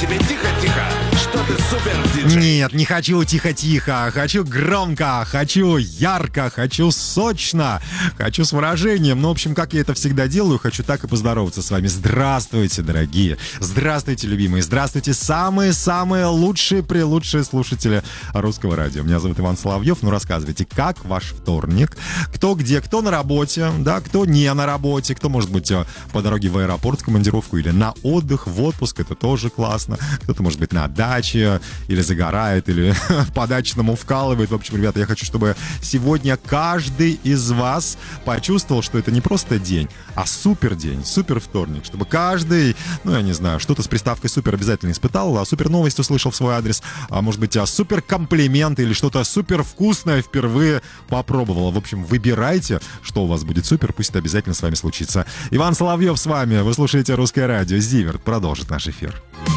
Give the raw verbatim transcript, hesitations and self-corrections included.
себе тихо-тихо, что ты супер-диджей. Нет, не хочу тихо-тихо, хочу громко, хочу ярко, хочу сочно, хочу с выражением. Ну, в общем, как я это всегда делаю, хочу так и поздороваться с вами. Здравствуйте, дорогие, здравствуйте, любимые, здравствуйте, самые-самые лучшие-прелучшие слушатели русского радио. Меня зовут Иван Соловьев. Ну, рассказывайте, как ваш вторник? Кто где? Кто на работе, да, кто не на работе, кто, может быть, по дороге в аэропорт в командировку или на отдых, в отпуск, это тоже классно. Кто-то, может быть, на даче или загорает, или по дачному вкалывает. В общем, ребята, я хочу, чтобы сегодня каждый из вас почувствовал, что это не просто день, а супер день, супер вторник. Чтобы каждый, ну, я не знаю, что-то с приставкой супер обязательно испытал, а супер новость услышал в свой адрес, а может быть, а супер комплимент или что-то супер вкусное впервые попробовал. В общем, выбирайте, что у вас будет супер, пусть это обязательно с вами случится. Иван Соловьев с вами, вы слушаете «Русское радио». Зиверт продолжит наш эфир.